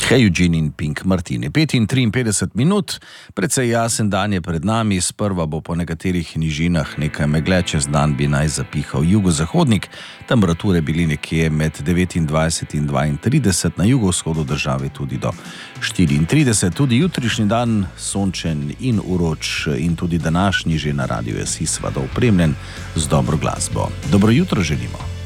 Hey Eugene in Pink Martini. 5:53 minut, precej jasen dan je pred nami, sprva bo po nekaterih nižinah nekaj megle, čez dan bi naj zapihal jugozahodnik, temperature bili nekje med 29 in 32, na jugovzhodu države tudi do 34. Tudi jutrišnji dan sončen in uroč in tudi današnji že na Radiu SI seveda opremljen z dobro glasbo. Dobro jutro želimo.